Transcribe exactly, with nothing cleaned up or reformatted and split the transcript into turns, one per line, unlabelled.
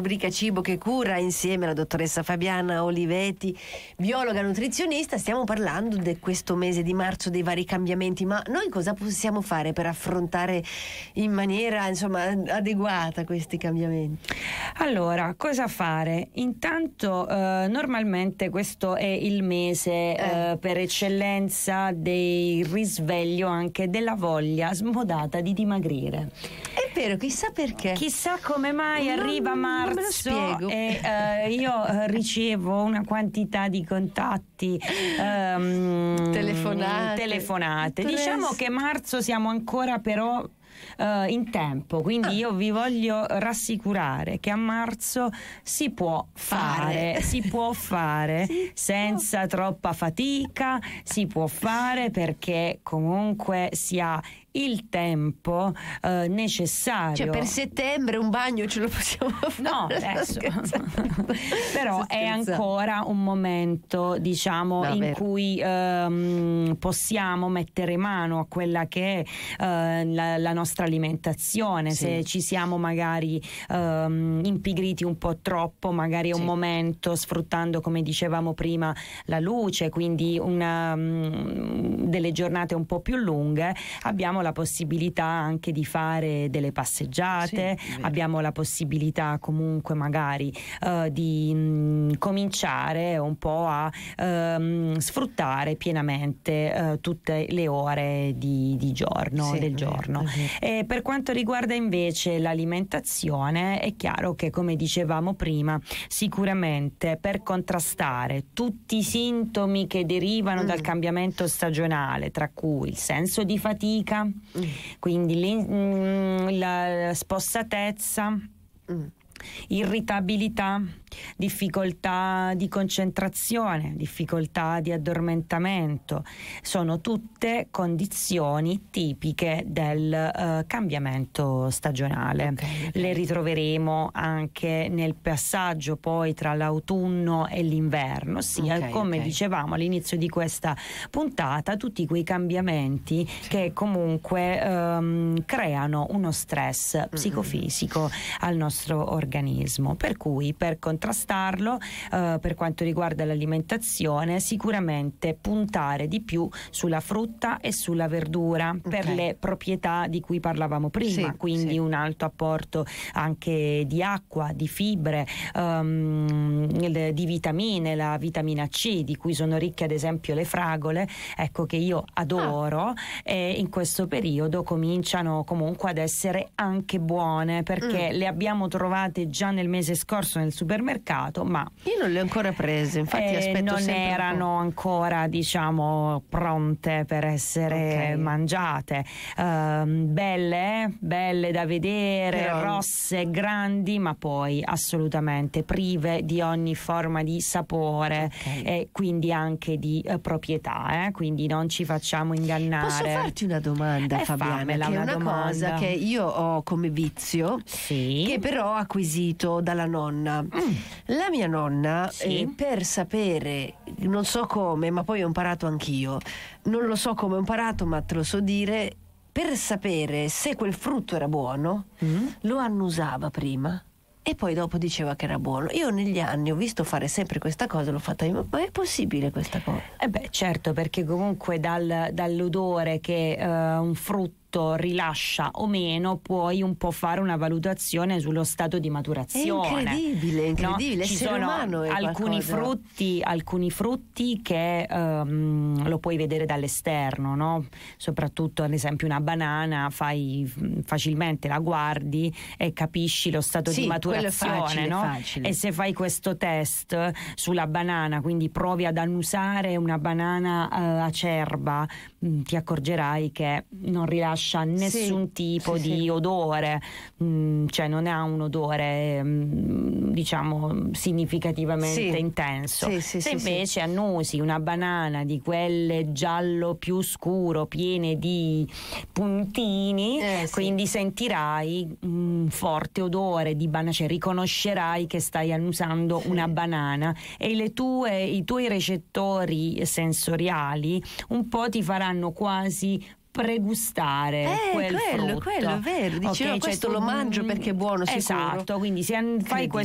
rubrica Cibo che cura insieme alla dottoressa Fabiana Olivetti, biologa nutrizionista. Stiamo parlando di questo mese di marzo, dei vari cambiamenti, ma noi cosa possiamo fare per affrontare in maniera insomma adeguata questi cambiamenti?
Allora, cosa fare? Intanto eh, normalmente questo è il mese eh. Eh, per eccellenza del risveglio anche della voglia smodata di dimagrire.
È vero, chissà perché.
Chissà come mai non, arriva marzo e eh, io eh, ricevo una quantità di contatti, ehm,
telefonate.
telefonate. Diciamo che marzo siamo ancora però Uh, in tempo, quindi ah. io vi voglio rassicurare che a marzo si può fare, fare. si può fare si senza può. troppa fatica, si può fare perché comunque si ha il tempo uh, necessario.
Cioè per settembre un bagno ce lo possiamo fare?
No, adesso però è ancora un momento, diciamo, no, in vero. cui um, possiamo mettere mano a quella che è uh, la, la nostra alimentazione. Sì. Se ci siamo magari um, impigriti un po' troppo, magari è un sì. momento, sfruttando, come dicevamo prima, la luce, quindi una, um, delle giornate un po' più lunghe, abbiamo la possibilità anche di fare delle passeggiate, sì, abbiamo la possibilità comunque magari uh, di mh, cominciare un po' a uh, sfruttare pienamente uh, tutte le ore di, di giorno, sì, del giorno. Sì. E per quanto riguarda invece l'alimentazione, è chiaro che, come dicevamo prima, sicuramente per contrastare tutti i sintomi che derivano mm. dal cambiamento stagionale, tra cui il senso di fatica, Mm. quindi la spossatezza, mm. irritabilità, difficoltà di concentrazione, difficoltà di addormentamento, sono tutte condizioni tipiche del uh, cambiamento stagionale. Okay, okay. Le ritroveremo anche nel passaggio poi tra l'autunno e l'inverno, ossia okay, come okay. dicevamo all'inizio di questa puntata, tutti quei cambiamenti sì. che comunque um, creano uno stress mm-hmm. psicofisico al nostro organismo, per cui per contrastarlo, eh, per quanto riguarda l'alimentazione, sicuramente puntare di più sulla frutta e sulla verdura okay. per le proprietà di cui parlavamo prima, sì, quindi sì. un alto apporto anche di acqua, di fibre, um, di vitamine, la vitamina C di cui sono ricche ad esempio le fragole, ecco, che io adoro ah. e in questo periodo cominciano comunque ad essere anche buone, perché mm. le abbiamo trovate già nel mese scorso nel supermercato, ma
io non le ho ancora prese, infatti
eh,
aspetto
non
sempre
erano ancora, diciamo, pronte per essere okay. mangiate. Uh, belle, belle da vedere, però rosse, grandi, ma poi assolutamente prive di ogni forma di sapore okay. e quindi anche di uh, proprietà, eh? Quindi non ci facciamo ingannare.
Posso farti una domanda,
eh,
Fabiana? Che
una
è una
domanda.
cosa che io ho come vizio,
sì.
che però ho acquisito dalla nonna. Mm. La mia nonna, sì. eh, per sapere, non so come, ma poi ho imparato anch'io, non lo so come ho imparato, ma te lo so dire, per sapere se quel frutto era buono, mm. lo annusava prima e poi dopo diceva che era buono. Io negli anni ho visto fare sempre questa cosa, l'ho fatta io, ma è possibile questa cosa?
Eh beh, certo, perché comunque dal, dall'odore che uh, un frutto rilascia o meno puoi un po' fare una valutazione sullo stato di maturazione.
È incredibile, incredibile.
No? Ci sono alcuni frutti, alcuni frutti che um, lo puoi vedere dall'esterno, no? Soprattutto ad esempio una banana, fai facilmente la guardi e capisci lo stato
sì,
di maturazione,
facile,
no?
facile.
E se fai questo test sulla banana, quindi provi ad annusare una banana uh, acerba, mh, ti accorgerai che non rilascia nessun sì, tipo sì, di sì. odore, mm, cioè non ha un odore mm, diciamo significativamente sì. intenso. Sì, sì, Se sì, invece sì. annusi una banana di quelle giallo più scuro, piene di puntini, eh, quindi sì. sentirai un forte odore di banana, cioè riconoscerai che stai annusando sì. una banana e le tue, i tuoi recettori sensoriali un po' ti faranno quasi pregustare
eh,
quel
quello,
frutto.
quello è vero, dicevo okay, questo cioè, lo mangio perché è buono,
esatto,
sicuro.
Quindi se fai questo